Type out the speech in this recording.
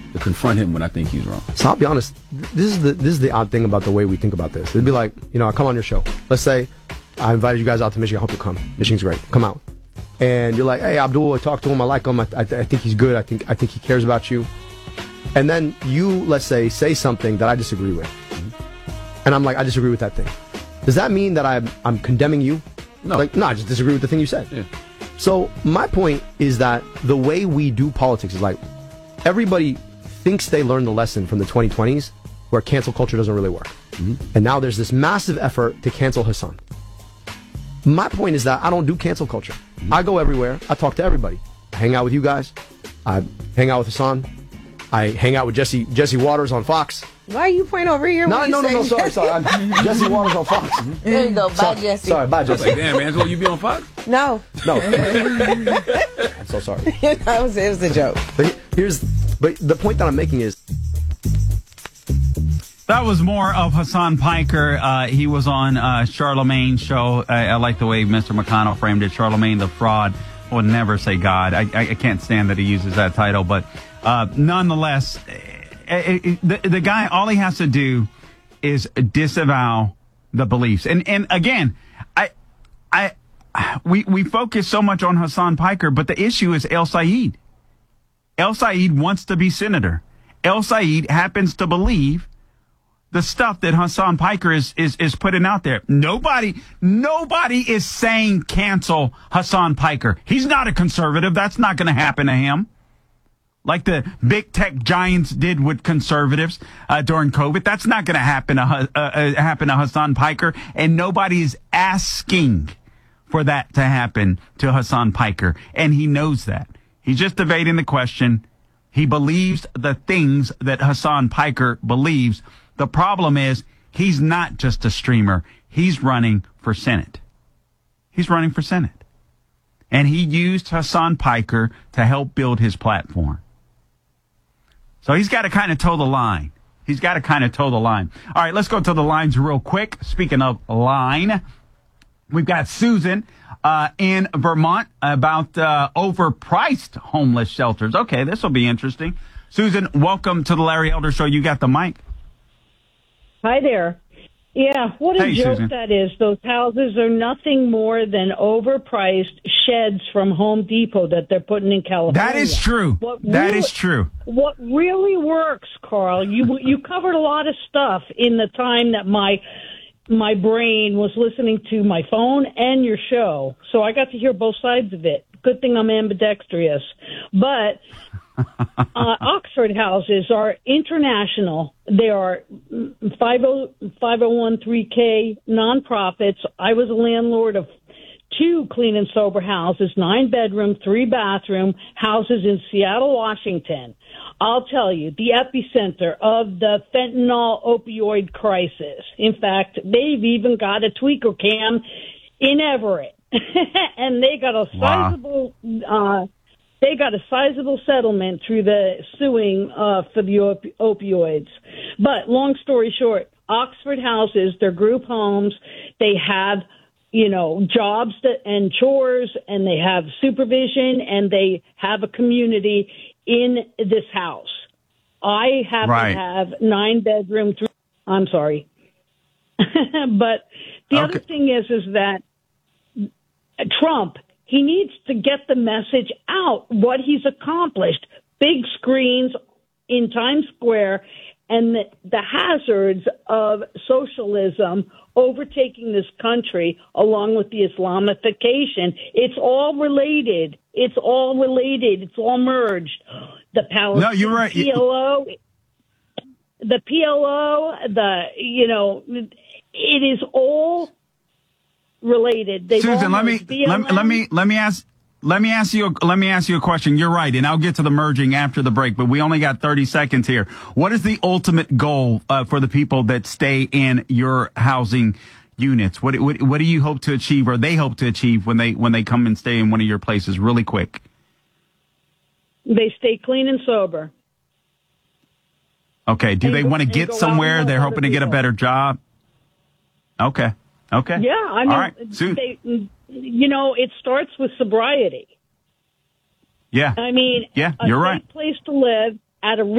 to confront him when I think he's wrong. So I'll be honest, this is the odd thing about the way we think about this. It'd be like, I come on your show. Let's say I invited you guys out to Michigan. I hope you come. Michigan's great. Come out. And you're like, hey, Abdul, I talked to him. I like him. I think he's good. I think he cares about you. And then you, let's say something that I disagree with. And I'm like, I disagree with that thing. Does that mean that I'm condemning you? No. No, I just disagree with the thing you said. Yeah. So my point is that the way we do politics is like, everybody thinks they learned the lesson from the 2020s where cancel culture doesn't really work. And now there's this massive effort to cancel Hassan. My point is that I don't do cancel culture. I go everywhere. I talk to everybody. I hang out with you guys. I hang out with Hassan. I hang out with Jesse Waters on Fox. Why are you pointing over here? No, sorry. I'm Jesse Waters on Fox. There you go. Bye, Jesse. Sorry, bye, Jesse. Like, damn, Angelo, you be on Fox? No. I'm so sorry. It was a joke. But the point that I'm making is, that was more of Hassan Piker. He was on Charlemagne's show. I like the way Mr. McConnell framed it. Charlemagne the fraud. I would never say God. I can't stand that he uses that title. But nonetheless, the guy, all he has to do is disavow the beliefs. And again, we focus so much on Hassan Piker, but the issue is El Sayed. El Sayed wants to be senator. El Sayed happens to believe the stuff that Hassan Piker is putting out there. Nobody is saying cancel Hassan Piker. He's not a conservative. That's not going to happen to him. Like the big tech giants did with conservatives during COVID. That's not going to happen to Hassan Piker. And nobody is asking for that to happen to Hassan Piker. And he knows that. He's just evading the question. He believes the things that Hassan Piker believes. The problem is he's not just a streamer. He's running for Senate. And he used Hassan Piker to help build his platform. So he's got to kind of toe the line. All right, let's go to the lines real quick. Speaking of line, we've got Susan in Vermont about overpriced homeless shelters. Okay, this will be interesting. Susan, welcome to the Larry Elder Show. You got the mic. Hi there. Yeah, what a joke Susan. that is. Those houses are nothing more than overpriced sheds from Home Depot that they're putting in California. That is true. What really works, Carl, you covered a lot of stuff in the time that my brain was listening to my phone and your show. So I got to hear both sides of it. Good thing I'm ambidextrous. But Oxford houses are international. They are 501(c)(3) nonprofits. I was a landlord of 2 clean and sober houses, 9-bedroom, 3-bathroom houses in Seattle, Washington. I'll tell you, the epicenter of the fentanyl opioid crisis. In fact, they've even got a tweaker cam in Everett. And they got a sizable settlement through the suing for the opioids. But long story short, Oxford houses, they're group homes. They have, jobs and chores, and they have supervision, and they have a community in this house. I happen to have 9-bedroom. I'm sorry. But the other thing is that Trump, he needs to get the message out, what he's accomplished. Big screens in Times Square and the hazards of socialism overtaking this country along with the Islamification. It's all related. It's all merged. The Palestinian No, you're right. PLO, it is all related. Susan, let me ask you a question. You're right, and I'll get to the merging after the break, but we only got 30 seconds here. What is the ultimate goal for the people that stay in your housing units? What do you hope to achieve, or they hope to achieve when they come and stay in one of your places? Really quick. They stay clean and sober. Okay. Do they want to get somewhere? They're hoping to get a better job. Okay. Yeah, I mean, all right. It starts with sobriety. Yeah. I mean, yeah, you're right. Place to live at a